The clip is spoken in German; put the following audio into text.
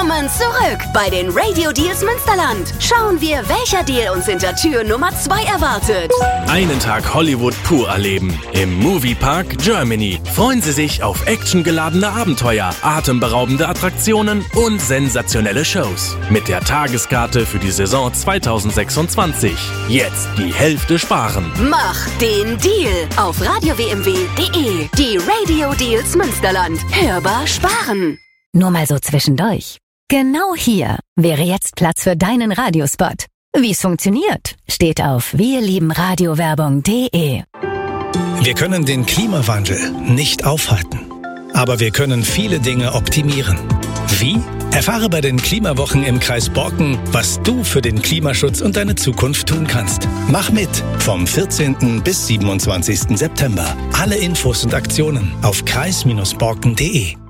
Willkommen zurück bei den Radio Deals Münsterland. Schauen wir, welcher Deal uns hinter Tür Nummer 2 erwartet. Einen Tag Hollywood pur erleben. Im Moviepark Germany. Freuen Sie sich auf actiongeladene Abenteuer, atemberaubende Attraktionen und sensationelle Shows. Mit der Tageskarte für die Saison 2026. Jetzt die Hälfte sparen. Mach den Deal auf radiowmw.de. Die Radio Deals Münsterland. Hörbar sparen. Nur mal so zwischendurch. Genau hier wäre jetzt Platz für deinen Radiospot. Wie es funktioniert, steht auf wirliebenradiowerbung.de. Wir können den Klimawandel nicht aufhalten, aber wir können viele Dinge optimieren. Wie? Erfahre bei den Klimawochen im Kreis Borken, was du für den Klimaschutz und deine Zukunft tun kannst. Mach mit vom 14. bis 27. September. Alle Infos und Aktionen auf kreis-borken.de.